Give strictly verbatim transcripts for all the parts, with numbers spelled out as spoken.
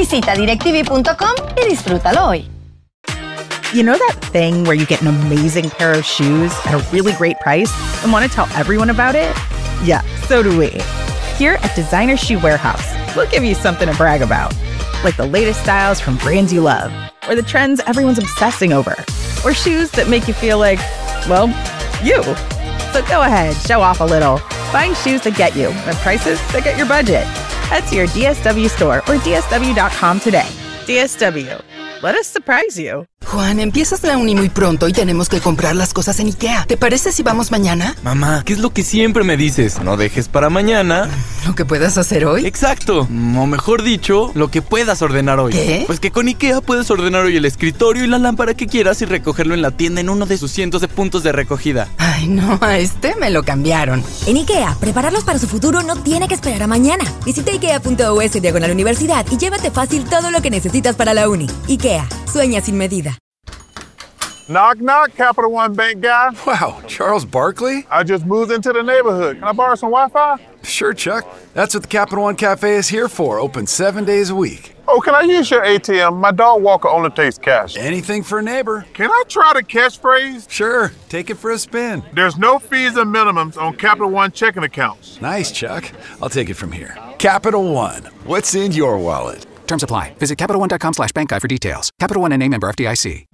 Visita directv punto com y disfrútalo hoy. You know that thing where you get an amazing pair of shoes at a really great price and want to tell everyone about it? Yeah, so do we. Here at Designer Shoe Warehouse, we'll give you something to brag about, like the latest styles from brands you love, or the trends everyone's obsessing over, or shoes that make you feel like, well, you. So go ahead, show off a little. Find shoes that get you at prices that get your budget. Head to your D S W store or D S W dot com today. D S W. Let us surprise you. Juan, empiezas la uni muy pronto y tenemos que comprar las cosas en IKEA. ¿Te parece si vamos mañana? Mamá, ¿qué es lo que siempre me dices? No dejes para mañana ¿Lo que puedas hacer hoy? Exacto, o mejor dicho, lo que puedas ordenar hoy. ¿Qué? Pues que con IKEA puedes ordenar hoy el escritorio y la lámpara que quieras y recogerlo en la tienda en uno de sus cientos de puntos de recogida. Ay, no, a este me lo cambiaron. En IKEA, prepararlos para su futuro no tiene que esperar a mañana. Visita ikea punto u s diagonal universidad y llévate fácil todo lo que necesitas para la uni. IKEA, sueña sin medida. Knock, knock, Capital One Bank guy. Wow, Charles Barkley? I just moved into the neighborhood. Can I borrow some Wi-Fi? Sure, Chuck. That's what the Capital One Cafe is here for, open seven days a week. Oh, can I use your A T M? My dog walker only takes cash. Anything for a neighbor. Can I try the catchphrase? Sure, take it for a spin. There's no fees and minimums on Capital One checking accounts. Nice, Chuck. I'll take it from here. Capital One. What's in your wallet? Terms apply. Visit Capital One dot com slash bank guide for details. Capital One N A member F D I C.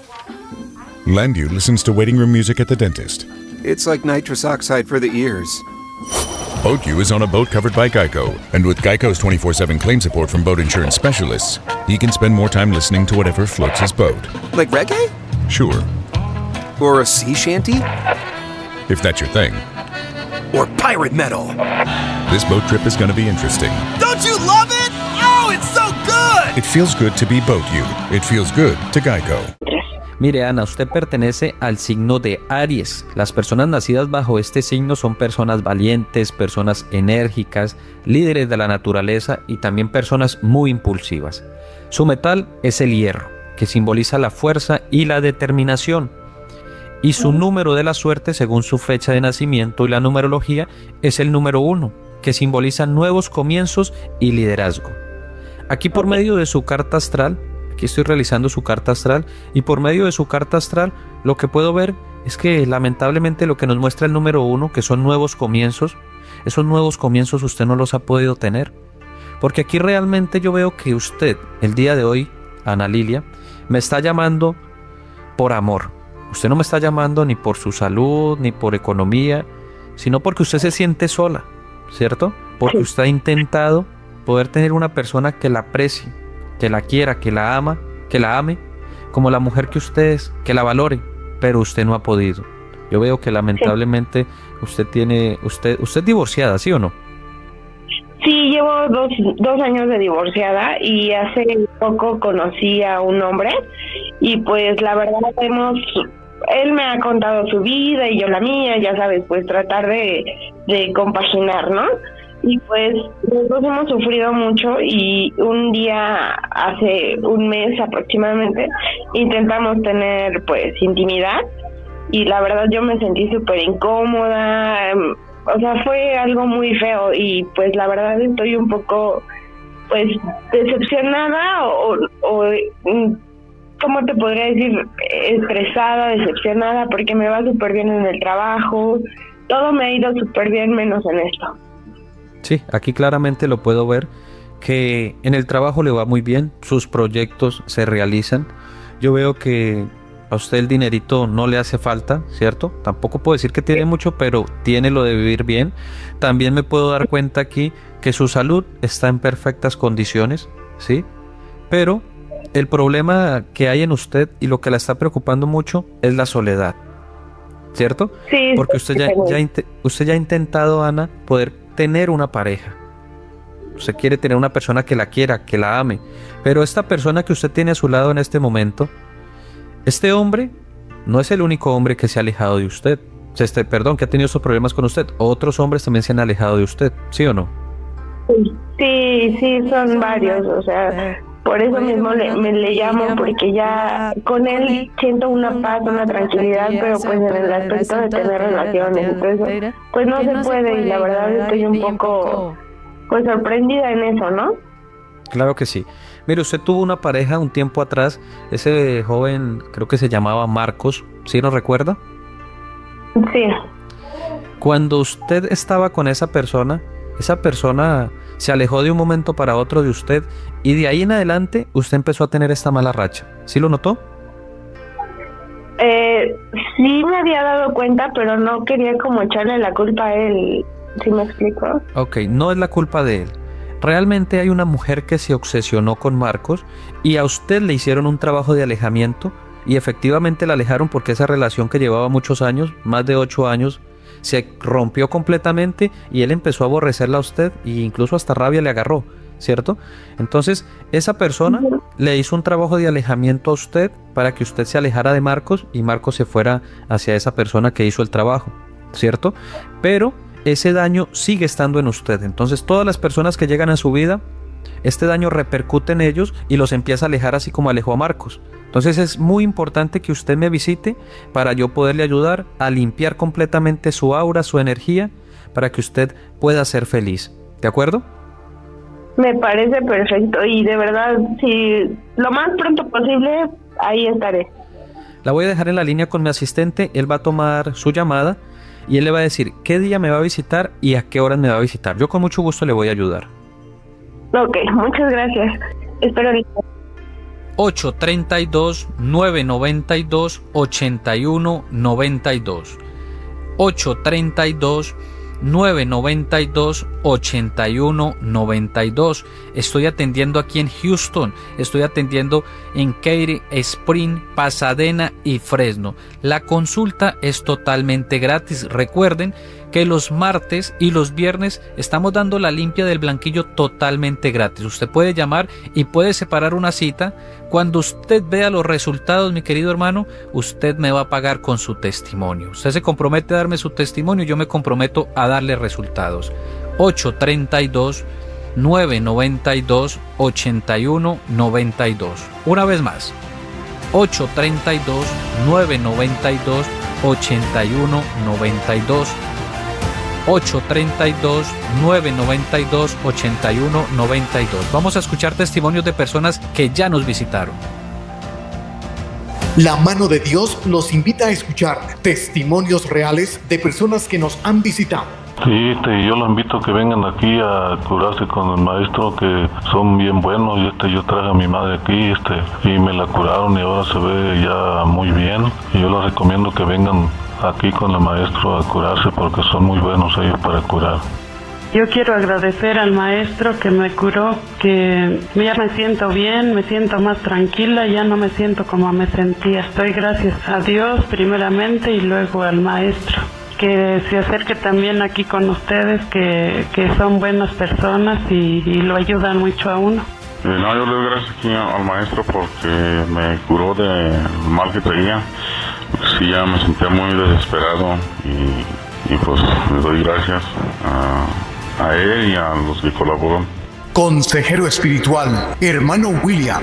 Landu listens to waiting room music at the dentist. It's like nitrous oxide for the ears. BoatU is on a boat covered by Geico, and with Geico's twenty-four seven claim support from boat insurance specialists, he can spend more time listening to whatever floats his boat. Like reggae? Sure. Or a sea shanty? If that's your thing. Or pirate metal? This boat trip is going to be interesting. Don't you love it? Oh, it's so good! It feels good to be BoatU. It feels good to Geico. Mire, Ana, usted pertenece al signo de Aries. Las personas nacidas bajo este signo son personas valientes, personas enérgicas, líderes de la naturaleza y también personas muy impulsivas. Su metal es el hierro, que simboliza la fuerza y la determinación. Y su número de la suerte, según su fecha de nacimiento y la numerología, es el número uno, que simboliza nuevos comienzos y liderazgo. Aquí por medio de su carta astral, aquí estoy realizando su carta astral, y por medio de su carta astral lo que puedo ver es que lamentablemente lo que nos muestra el número uno, que son nuevos comienzos, esos nuevos comienzos usted no los ha podido tener. Porque aquí realmente yo veo que usted, el día de hoy, Ana Lilia, me está llamando por amor. Usted no me está llamando ni por su salud, ni por economía, sino porque usted se siente sola, ¿cierto? Porque usted ha intentado poder tener una persona que la aprecie, que la quiera, que la ama, que la ame, como la mujer que usted es, que la valore, pero usted no ha podido. Yo veo que lamentablemente usted tiene, usted, usted es divorciada, ¿sí o no? Sí, llevo dos, dos años de divorciada y hace poco conocí a un hombre y pues la verdad hemos, él me ha contado su vida y yo la mía, ya sabes, pues tratar de, de compaginar, ¿no? Y pues nosotros hemos sufrido mucho y un día, hace un mes aproximadamente, intentamos tener pues intimidad y la verdad yo me sentí súper incómoda, o sea, fue algo muy feo y pues la verdad estoy un poco pues decepcionada o, o ¿cómo te podría decir? Estresada, decepcionada porque me va súper bien en el trabajo, todo me ha ido súper bien menos en esto. Sí, aquí claramente lo puedo ver, que en el trabajo le va muy bien, sus proyectos se realizan. Yo veo que a usted el dinerito no le hace falta, ¿cierto? Tampoco puedo decir que tiene mucho, pero tiene lo de vivir bien. También me puedo dar cuenta aquí que su salud está en perfectas condiciones, ¿sí? Pero el problema que hay en usted y lo que la está preocupando mucho es la soledad, ¿cierto? Sí. Porque usted ya, ya, usted ya ha intentado, Ana, poder tener una pareja. Usted quiere tener una persona que la quiera, que la ame, pero esta persona que usted tiene a su lado en este momento, este hombre no es el único hombre que se ha alejado de usted, este, perdón, que ha tenido esos problemas con usted. Otros hombres también se han alejado de usted, ¿sí o no? Sí, sí, son varios, o sea, por eso mismo le, me le llamo, porque ya con él siento una paz, una tranquilidad, pero pues en el aspecto de tener relaciones, entonces pues no se puede y la verdad estoy un poco pues sorprendida en eso, ¿no? Claro que sí. Mire, usted tuvo una pareja un tiempo atrás, ese joven creo que se llamaba Marcos, ¿sí lo recuerda? Sí. Cuando usted estaba con esa persona, esa persona se alejó de un momento para otro de usted y de ahí en adelante usted empezó a tener esta mala racha, ¿sí lo notó? Eh, sí me había dado cuenta, pero no quería como echarle la culpa a él, ¿sí me explico? Ok, no es la culpa de él. Realmente hay una mujer que se obsesionó con Marcos y a usted le hicieron un trabajo de alejamiento y efectivamente la alejaron porque esa relación que llevaba muchos años, más de ocho años, se rompió completamente y él empezó a aborrecerla a usted e incluso hasta rabia le agarró, ¿cierto? Entonces esa persona uh-huh. le hizo un trabajo de alejamiento a usted para que usted se alejara de Marcos y Marcos se fuera hacia esa persona que hizo el trabajo, ¿cierto? Pero ese daño sigue estando en usted. Entonces todas las personas que llegan a su vida, este daño repercute en ellos y los empieza a alejar así como alejó a Marcos. Entonces es muy importante que usted me visite para yo poderle ayudar a limpiar completamente su aura, su energía, para que usted pueda ser feliz. ¿De acuerdo? Me parece perfecto y de verdad, si lo más pronto posible, ahí estaré. La voy a dejar en la línea con mi asistente, él va a tomar su llamada y él le va a decir qué día me va a visitar y a qué horas me va a visitar. Yo con mucho gusto le voy a ayudar. Ok, muchas gracias. Espero listo. ocho treinta y dos, nueve noventa y dos, ochenta y uno noventa y dos. ocho treinta y dos, nueve noventa y dos, ochenta y uno noventa y dos. Estoy atendiendo aquí en Houston, estoy atendiendo en Katy, Spring, Pasadena y Fresno. La consulta es totalmente gratis. Recuerden que los martes y los viernes estamos dando la limpia del blanquillo totalmente gratis. Usted puede llamar y puede separar una cita. Cuando usted vea los resultados, mi querido hermano, usted me va a pagar con su testimonio. Usted se compromete a darme su testimonio y yo me comprometo a darle resultados. ocho treinta y dos, nueve noventa y dos, ochenta y uno noventa y dos. Una vez más. ocho treinta y dos, nueve noventa y dos, ochenta y uno noventa y dos. ocho treinta y dos, nueve noventa y dos, ochenta y uno noventa y dos. Vamos a escuchar testimonios de personas que ya nos visitaron. La mano de Dios nos invita a escuchar testimonios reales de personas que nos han visitado. Sí, este, yo los invito a que vengan aquí a curarse con el maestro, que son bien buenos. Y este, yo traje a mi madre aquí este, y me la curaron y ahora se ve ya muy bien. Y yo les recomiendo que vengan aquí con el maestro a curarse porque son muy buenos ellos para curar. Yo quiero agradecer al maestro que me curó, que ya me siento bien, me siento más tranquila, ya no me siento como me sentía. Doy gracias a Dios primeramente y luego al maestro. Que se acerque también aquí con ustedes, que, que son buenas personas y, y lo ayudan mucho a uno. Eh, no, yo le doy gracias aquí al maestro porque me curó del mal que traía. Sí, ya me sentía muy desesperado y, y pues le doy gracias a, a él y a los que colaboran. Consejero espiritual, hermano William.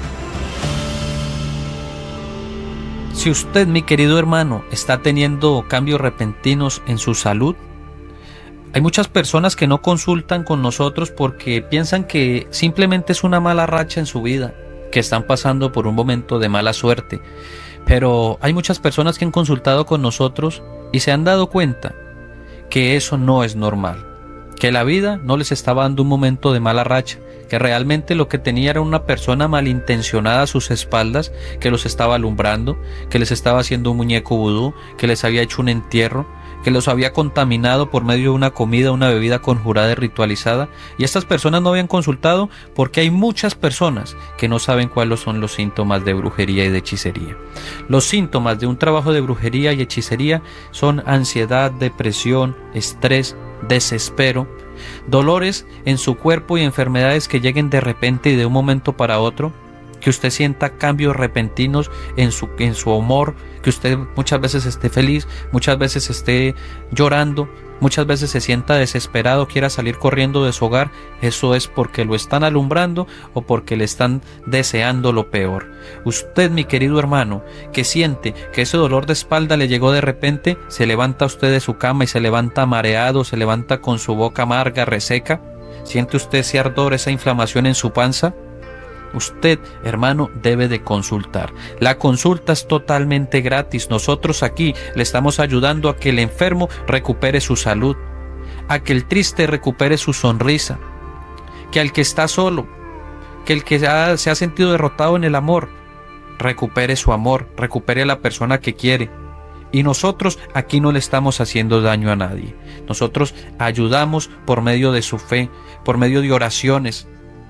Si usted, mi querido hermano, está teniendo cambios repentinos en su salud, hay muchas personas que no consultan con nosotros porque piensan que simplemente es una mala racha en su vida, que están pasando por un momento de mala suerte. Pero hay muchas personas que han consultado con nosotros y se han dado cuenta que eso no es normal, que la vida no les estaba dando un momento de mala racha, que realmente lo que tenía era una persona malintencionada a sus espaldas, que los estaba alumbrando, que les estaba haciendo un muñeco vudú, que les había hecho un entierro, que los había contaminado por medio de una comida, una bebida conjurada y ritualizada. Y estas personas no habían consultado porque hay muchas personas que no saben cuáles son los síntomas de brujería y de hechicería. Los síntomas de un trabajo de brujería y hechicería son ansiedad, depresión, estrés, desespero, dolores en su cuerpo y enfermedades que lleguen de repente y de un momento para otro, que usted sienta cambios repentinos en su, en su humor, que usted muchas veces esté feliz, muchas veces esté llorando, muchas veces se sienta desesperado, quiera salir corriendo de su hogar. Eso es porque lo están alumbrando o porque le están deseando lo peor. Usted, mi querido hermano, que siente que ese dolor de espalda le llegó de repente, se levanta usted de su cama y se levanta mareado, se levanta con su boca amarga, reseca. ¿Siente usted ese ardor, esa inflamación en su panza? usted, hermano, debe de consultar. La consulta es totalmente gratis. Nosotros aquí le estamos ayudando a que el enfermo recupere su salud, a que el triste recupere su sonrisa, que al que está solo, que el que ha, se ha sentido derrotado en el amor, recupere su amor, recupere a la persona que quiere. Y nosotros aquí no le estamos haciendo daño a nadie. Nosotros ayudamos por medio de su fe, por medio de oraciones.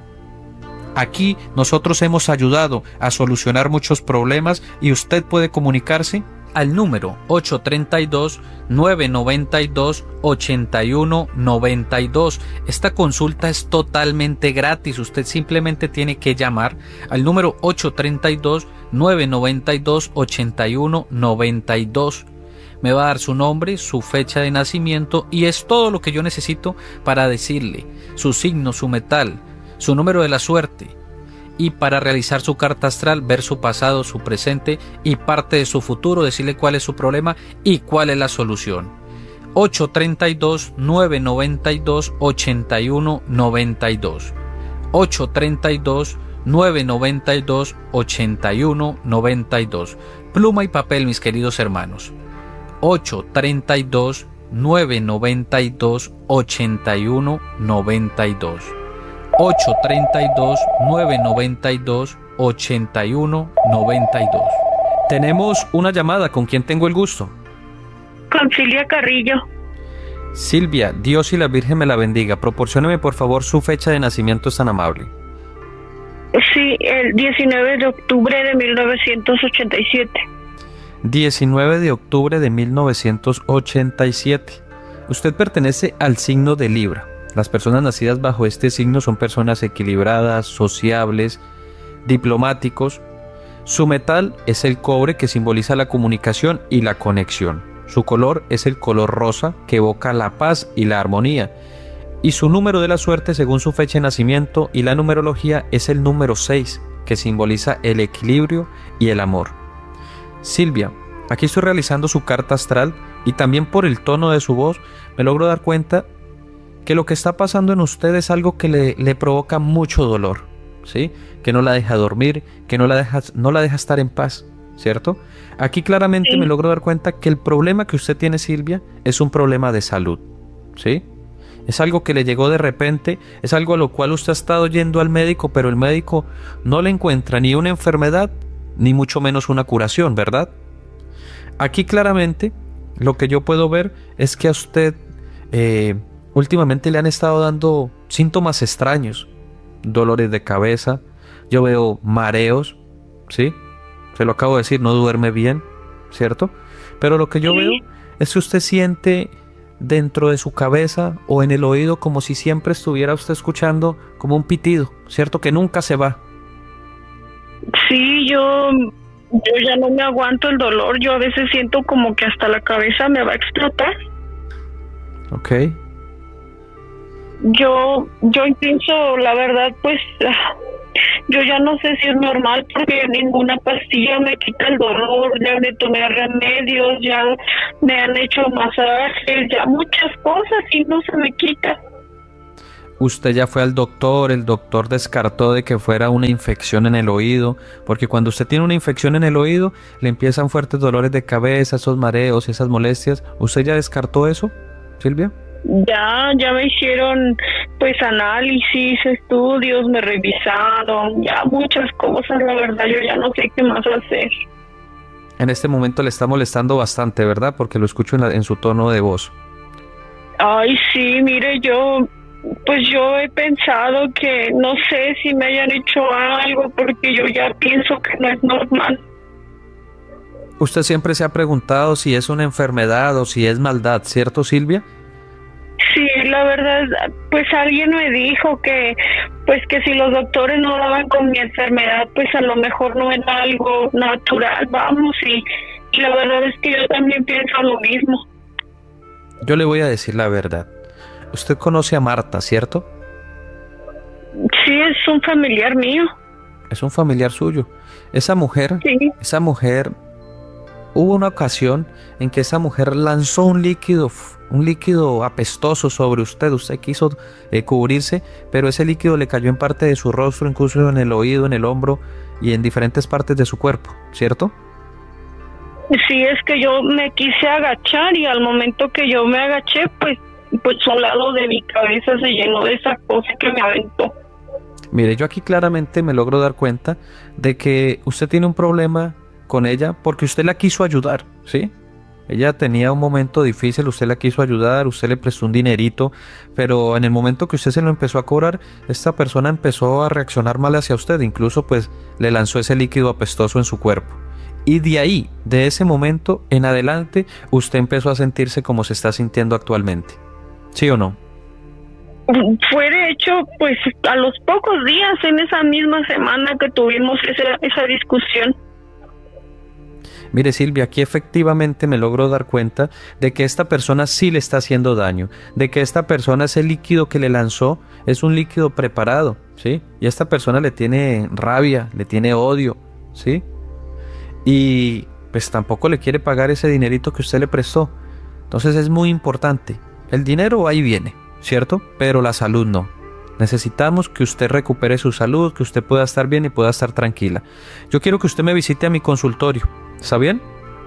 Aquí nosotros hemos ayudado a solucionar muchos problemas y usted puede comunicarse al número ocho tres dos, nueve nueve dos, ocho uno nueve dos. Esta consulta es totalmente gratis. Usted simplemente tiene que llamar al número ocho tres dos, nueve nueve dos, ocho uno nueve dos. Me va a dar su nombre, su fecha de nacimiento y es todo lo que yo necesito para decirle su signo, su metal, su número de la suerte. Y para realizar su carta astral, ver su pasado, su presente y parte de su futuro, decirle cuál es su problema y cuál es la solución. ocho tres dos, nueve nueve dos, ocho uno nueve dos. ocho tres dos, nueve nueve dos, ocho uno nueve dos. Pluma y papel, mis queridos hermanos. ocho tres dos, nueve nueve dos, ocho uno nueve dos. ocho tres dos, nueve nueve dos, ocho uno nueve dos. Tenemos una llamada. ¿Con quién tengo el gusto? Con Silvia Carrillo. Silvia, Dios y la Virgen me la bendiga. Proporcióneme por favor su fecha de nacimiento, es tan amable. Sí, el diecinueve de octubre de mil novecientos ochenta y siete. diecinueve de octubre de mil novecientos ochenta y siete. Usted pertenece al signo de Libra. Las personas nacidas bajo este signo son personas equilibradas, sociables, diplomáticos. Su metal es el cobre, que simboliza la comunicación y la conexión. Su color es el color rosa, que evoca la paz y la armonía. Y su número de la suerte, según su fecha de nacimiento y la numerología, es el número seis, que simboliza el equilibrio y el amor. Silvia, aquí estoy realizando su carta astral y también por el tono de su voz me logro dar cuenta que lo que está pasando en usted es algo que le, le provoca mucho dolor, ¿sí? Que no la deja dormir, que no la deja, no la deja estar en paz, ¿cierto? Aquí claramente sí. Me logro dar cuenta que el problema que usted tiene, Silvia, es un problema de salud, ¿sí? Es algo que le llegó de repente, es algo a lo cual usted ha estado yendo al médico, pero el médico no le encuentra ni una enfermedad, ni mucho menos una curación, ¿verdad? Aquí claramente lo que yo puedo ver es que a usted eh, últimamente le han estado dando síntomas extraños, dolores de cabeza, yo veo mareos, ¿sí? Se lo acabo de decir, no duerme bien, ¿cierto? Pero lo que yo veo es que usted siente dentro de su cabeza o en el oído como si siempre estuviera usted escuchando como un pitido, ¿cierto? Que nunca se va. Sí, yo, yo ya no me aguanto el dolor, yo a veces siento como que hasta la cabeza me va a explotar. Ok. Yo, yo incluso, la verdad, pues, yo ya no sé si es normal porque ninguna pastilla me quita el dolor, ya me tomé remedios, ya me han hecho masajes, ya muchas cosas y no se me quita. Usted ya fue al doctor, el doctor descartó de que fuera una infección en el oído, porque cuando usted tiene una infección en el oído, le empiezan fuertes dolores de cabeza, esos mareos, esas molestias. ¿Usted ya descartó eso, Silvia? Ya, ya me hicieron pues análisis, estudios, me revisaron, ya muchas cosas, la verdad, yo ya no sé qué más hacer. En este momento le está molestando bastante, ¿verdad? Porque lo escucho en, la, en su tono de voz. Ay, sí, mire, yo, pues yo he pensado que no sé si me hayan hecho algo, porque yo ya pienso que no es normal. Usted siempre se ha preguntado si es una enfermedad o si es maldad, ¿cierto, Silvia? Sí, la verdad, pues alguien me dijo que pues que si los doctores no daban con mi enfermedad, pues a lo mejor no era algo natural, vamos, y, y la verdad es que yo también pienso lo mismo. Yo le voy a decir la verdad. Usted conoce a Marta, ¿cierto? Sí, es un familiar mío. Es un familiar suyo. Esa mujer, sí. esa mujer hubo una ocasión en que esa mujer lanzó un líquido, un líquido apestoso sobre usted. Usted quiso eh, cubrirse, pero ese líquido le cayó en parte de su rostro, incluso en el oído, en el hombro y en diferentes partes de su cuerpo, ¿cierto? Sí, es que yo me quise agachar y al momento que yo me agaché, pues, pues un lado de mi cabeza se llenó de esa cosa que me aventó. Mire, yo aquí claramente me logro dar cuenta de que usted tiene un problema con ella porque usted la quiso ayudar, ¿sí? Ella tenía un momento difícil, usted la quiso ayudar, usted le prestó un dinerito, pero en el momento que usted se lo empezó a cobrar, esta persona empezó a reaccionar mal hacia usted, incluso pues le lanzó ese líquido apestoso en su cuerpo. Y de ahí, de ese momento en adelante, usted empezó a sentirse como se está sintiendo actualmente. ¿Sí o no? Fue de hecho, pues a los pocos días, en esa misma semana que tuvimos esa, esa discusión. Mire, Silvia, aquí efectivamente me logro dar cuenta de que esta persona sí le está haciendo daño, de que esta persona, ese líquido que le lanzó, es un líquido preparado, ¿sí? Y esta persona le tiene rabia, le tiene odio, ¿sí? Y pues tampoco le quiere pagar ese dinerito que usted le prestó. Entonces es muy importante. El dinero ahí viene, ¿cierto? Pero la salud no. Necesitamos que usted recupere su salud, que usted pueda estar bien y pueda estar tranquila. Yo quiero que usted me visite a mi consultorio. ¿Está bien?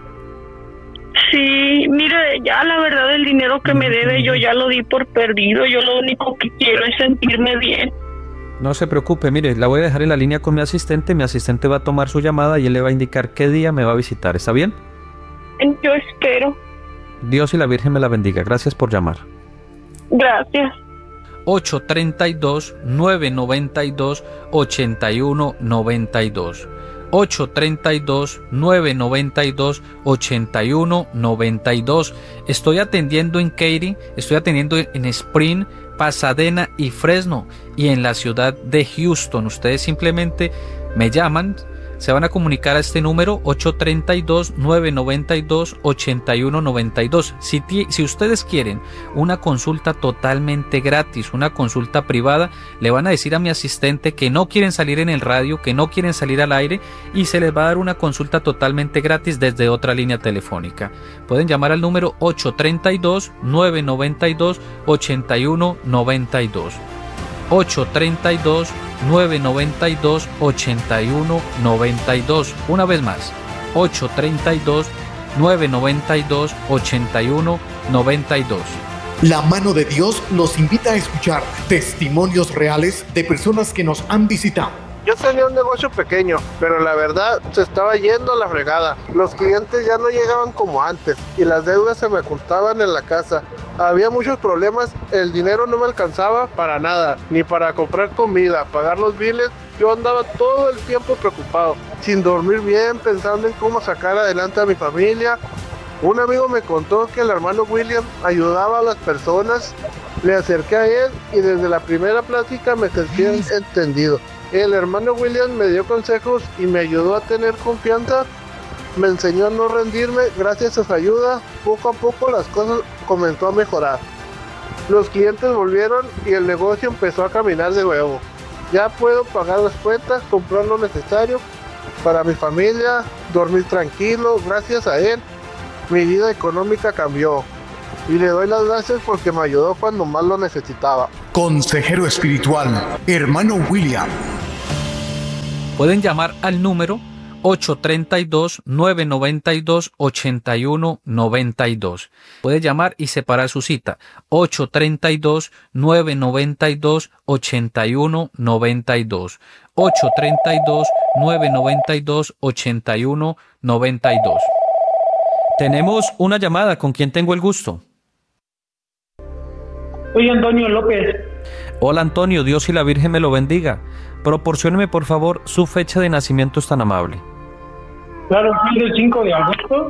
Sí, mire, ya la verdad el dinero que me debe yo ya lo di por perdido. Yo lo único que quiero es sentirme bien. No se preocupe, mire, la voy a dejar en la línea con mi asistente. Mi asistente va a tomar su llamada y él le va a indicar qué día me va a visitar. ¿Está bien? Yo espero. Dios y la Virgen me la bendiga. Gracias por llamar. Gracias. ocho treinta y dos, nueve noventa y dos, ochenta y uno noventa y dos. ocho treinta y dos, nueve noventa y dos, ochenta y uno noventa y dos. Estoy atendiendo en Katy, estoy atendiendo en Spring, Pasadena y Fresno y en la ciudad de Houston. Ustedes simplemente me llaman, se van a comunicar a este número ocho treinta y dos, nueve noventa y dos, ochenta y uno noventa y dos. Si, si ustedes quieren una consulta totalmente gratis, una consulta privada, le van a decir a mi asistente que no quieren salir en el radio, que no quieren salir al aire y se les va a dar una consulta totalmente gratis desde otra línea telefónica. Pueden llamar al número ocho treinta y dos, nueve noventa y dos, ochenta y uno noventa y dos. ocho treinta y dos, nueve noventa y dos, ochenta y uno noventa y dos. Una vez más, ocho treinta y dos, nueve noventa y dos, ochenta y uno noventa y dos. La mano de Dios los invita a escuchar testimonios reales de personas que nos han visitado. Yo tenía un negocio pequeño, pero la verdad se estaba yendo a la fregada. Los clientes ya no llegaban como antes y las deudas se me ocultaban en la casa. Había muchos problemas, el dinero no me alcanzaba para nada, ni para comprar comida, pagar los biles. Yo andaba todo el tiempo preocupado, sin dormir bien, pensando en cómo sacar adelante a mi familia. Un amigo me contó que el hermano William ayudaba a las personas. Le acerqué a él y desde la primera plática me sentí entendido. El hermano William me dio consejos y me ayudó a tener confianza. Me enseñó a no rendirme. Gracias a su ayuda, poco a poco las cosas comenzó a mejorar. Los clientes volvieron y el negocio empezó a caminar de nuevo. Ya puedo pagar las cuentas, comprar lo necesario para mi familia, dormir tranquilo. Gracias a él, mi vida económica cambió. Y le doy las gracias porque me ayudó cuando más lo necesitaba. Consejero espiritual, hermano William. Pueden llamar al número ocho treinta y dos, nueve noventa y dos, ochenta y uno noventa y dos. Puede llamar y separar su cita. ocho treinta y dos, nueve noventa y dos, ochenta y uno noventa y dos. ocho treinta y dos, nueve noventa y dos, ochenta y uno noventa y dos. Tenemos una llamada. ¿Con quién tengo el gusto? Soy Antonio López. Hola Antonio, Dios y la Virgen me lo bendiga. Proporcióneme por favor su fecha de nacimiento, es tan amable. Claro, fue del cinco de agosto.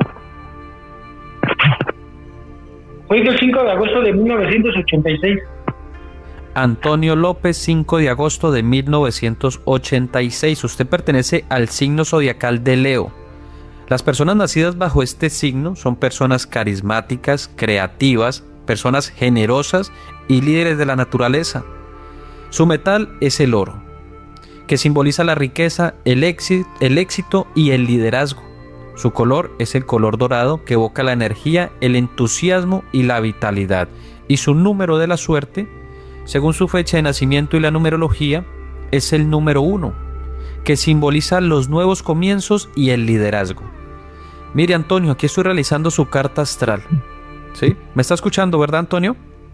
Fue del cinco de agosto de mil novecientos ochenta y seis. Antonio López, cinco de agosto de mil novecientos ochenta y seis. Usted pertenece al signo zodiacal de Leo. Las personas nacidas bajo este signo son personas carismáticas, creativas, personas generosas y líderes de la naturaleza. Su metal es el oro, que simboliza la riqueza, el éxito, el éxito y el liderazgo. Su color es el color dorado que evoca la energía, el entusiasmo y la vitalidad. Y su número de la suerte, según su fecha de nacimiento y la numerología, es el número uno, que simboliza los nuevos comienzos y el liderazgo. Mire, Antonio, aquí estoy realizando su carta astral. ¿Sí? ¿Me está escuchando, verdad, Antonio?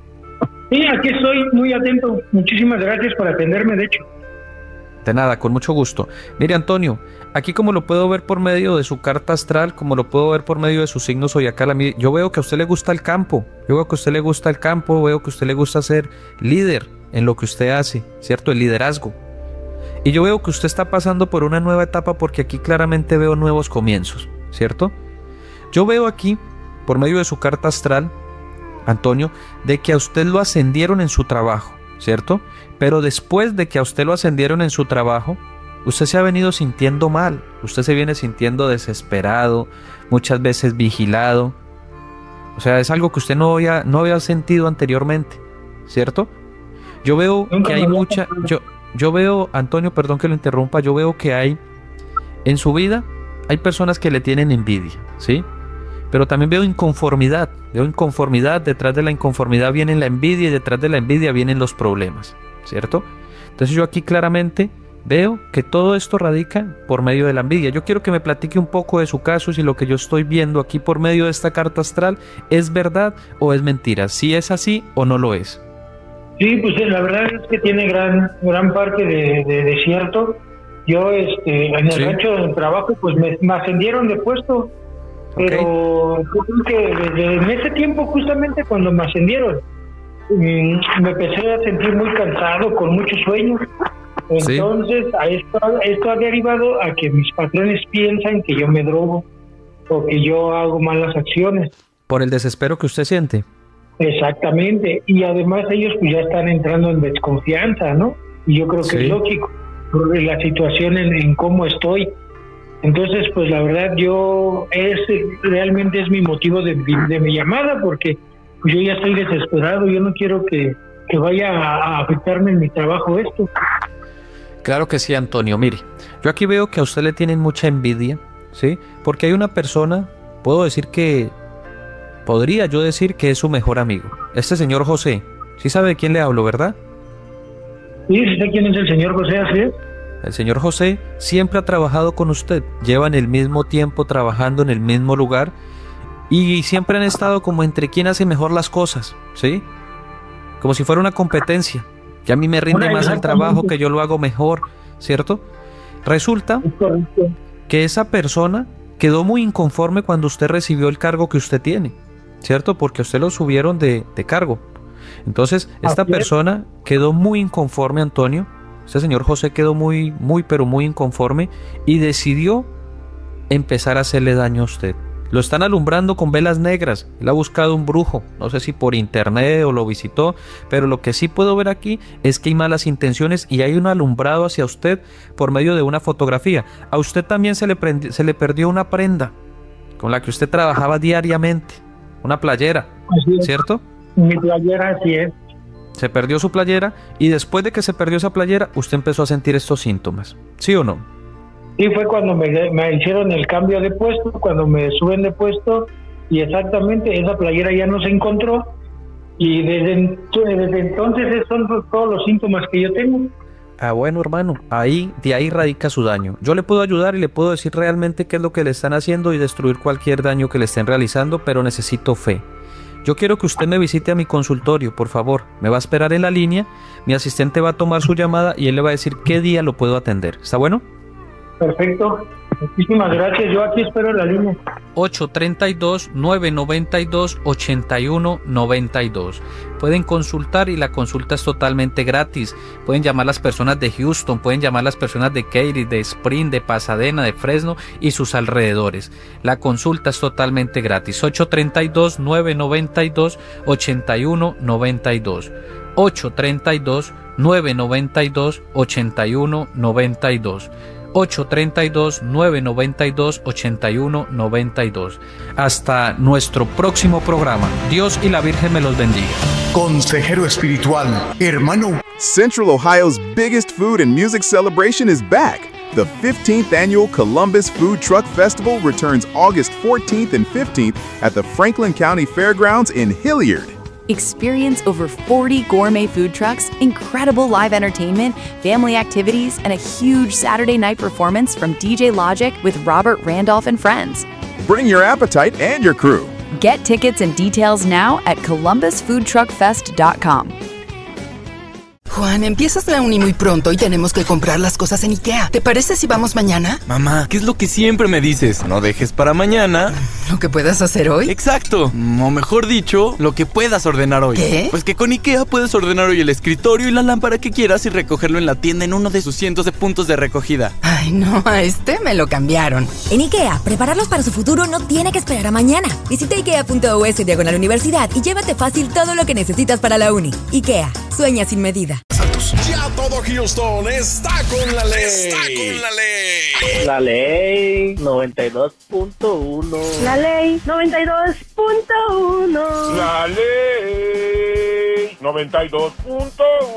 Sí, aquí estoy muy atento. Muchísimas gracias por atenderme, de hecho. De nada, con mucho gusto. Mire, Antonio, aquí como lo puedo ver por medio de su carta astral, como lo puedo ver por medio de su signo zodiacal, yo veo que a usted le gusta el campo, yo veo que a usted le gusta el campo, veo que a usted le gusta ser líder en lo que usted hace, ¿cierto? El liderazgo. Y yo veo que usted está pasando por una nueva etapa porque aquí claramente veo nuevos comienzos, ¿cierto? Yo veo aquí, por medio de su carta astral, Antonio, de que a usted lo ascendieron en su trabajo, ¿cierto? Pero después de que a usted lo ascendieron en su trabajo, usted se ha venido sintiendo mal, usted se viene sintiendo desesperado, muchas veces vigilado. O sea, es algo que usted no había, no había sentido anteriormente, ¿cierto? Yo veo que hay mucha... Yo, yo veo, Antonio, perdón que lo interrumpa, yo veo que hay, en su vida, hay personas que le tienen envidia, ¿sí? Pero también veo inconformidad, veo inconformidad, detrás de la inconformidad viene la envidia y detrás de la envidia vienen los problemas, ¿cierto? Entonces yo aquí claramente veo que todo esto radica por medio de la envidia. Yo quiero que me platique un poco de su caso, si lo que yo estoy viendo aquí por medio de esta carta astral es verdad o es mentira, si es así o no lo es. Sí, pues la verdad es que tiene gran gran parte de, de, de cierto. Yo este, en el sí. rancho del trabajo pues me, me ascendieron de puesto. Pero okay. yo creo que desde en ese tiempo, justamente cuando me ascendieron, me empecé a sentir muy cansado, con muchos sueños. Entonces, sí. a esto, esto ha derivado a que mis patrones piensan que yo me drogo o que yo hago malas acciones. ¿Por el desespero que usted siente? Exactamente. Y además ellos pues ya están entrando en desconfianza, ¿no? Y yo creo que sí. es lógico, por la situación en, en cómo estoy. Entonces, pues la verdad, yo es realmente es mi motivo de, de mi llamada, porque pues, yo ya estoy desesperado, yo no quiero que, que vaya a, a afectarme en mi trabajo esto. Claro que sí, Antonio. Mire, yo aquí veo que a usted le tienen mucha envidia, ¿sí? Porque hay una persona, puedo decir que, podría yo decir que es su mejor amigo, este señor José. ¿Sí sabe de quién le hablo, verdad? Sí, sí sé quién es el señor José, así es. El señor José siempre ha trabajado con usted, llevan el mismo tiempo trabajando en el mismo lugar y siempre han estado como entre quién hace mejor las cosas, ¿sí? Como si fuera una competencia, que a mí me rinde más el trabajo, que yo lo hago mejor, ¿cierto? Resulta que esa persona quedó muy inconforme cuando usted recibió el cargo que usted tiene, ¿cierto? Porque usted lo subieron de, de cargo. Entonces, esta persona quedó muy inconforme, Antonio. Este señor José quedó muy, muy, pero muy inconforme y decidió empezar a hacerle daño a usted. Lo están alumbrando con velas negras. Él ha buscado un brujo, no sé si por internet o lo visitó, pero lo que sí puedo ver aquí es que hay malas intenciones y hay un alumbrado hacia usted por medio de una fotografía. A usted también se le, prendi- se le perdió una prenda con la que usted trabajaba diariamente, una playera, ¿cierto? Mi playera, así es. Se perdió su playera y después de que se perdió esa playera, usted empezó a sentir estos síntomas, ¿sí o no? Sí, fue cuando me, me hicieron el cambio de puesto, cuando me suben de puesto y exactamente esa playera ya no se encontró y desde, desde entonces esos son todos los síntomas que yo tengo. Ah, bueno, hermano, ahí, de ahí radica su daño. Yo le puedo ayudar y le puedo decir realmente qué es lo que le están haciendo y destruir cualquier daño que le estén realizando, pero necesito fe. Yo quiero que usted me visite a mi consultorio, por favor. Me va a esperar en la línea, mi asistente va a tomar su llamada y él le va a decir qué día lo puedo atender. ¿Está bueno? Perfecto. Muchísimas gracias. Yo aquí espero en la línea. ocho tres dos, nueve nueve dos, ocho uno nueve dos. Pueden consultar y la consulta es totalmente gratis. Pueden llamar las personas de Houston, pueden llamar las personas de Katy, de Spring, de Pasadena, de Fresno y sus alrededores. La consulta es totalmente gratis. ocho tres dos, nueve nueve dos, ocho uno nueve dos. ocho tres dos, nueve nueve dos, ocho uno nueve dos. ocho tres dos, nueve nueve dos, ocho uno nueve dos. Hasta nuestro próximo programa. Dios y la Virgen me los bendiga. Consejero espiritual, hermano. Central Ohio's biggest food and music celebration is back. The fifteenth Annual Columbus Food Truck Festival returns August fourteenth and fifteenth at the Franklin County Fairgrounds in Hilliard. Experience over forty gourmet food trucks, incredible live entertainment, family activities, and a huge Saturday night performance from D J Logic with Robert Randolph and friends. Bring your appetite and your crew. Get tickets and details now at columbus food truck fest dot com. Juan, empiezas la uni muy pronto y tenemos que comprar las cosas en IKEA. ¿Te parece si vamos mañana? Mamá, ¿qué es lo que siempre me dices? No dejes para mañana ¿Lo que puedas hacer hoy? Exacto, o mejor dicho, lo que puedas ordenar hoy. ¿Qué? Pues que con IKEA puedes ordenar hoy el escritorio y la lámpara que quieras y recogerlo en la tienda en uno de sus cientos de puntos de recogida. Ay, no, a este me lo cambiaron. En IKEA, prepararlos para su futuro no tiene que esperar a mañana. Visita ikea punto u s diagonal universidad y llévate fácil todo lo que necesitas para la uni. IKEA, sueña sin medida. Ya todo Houston está con la ley. Está con la ley. La ley noventa y dos punto uno. La ley noventa y dos punto uno. La ley noventa y dos punto uno.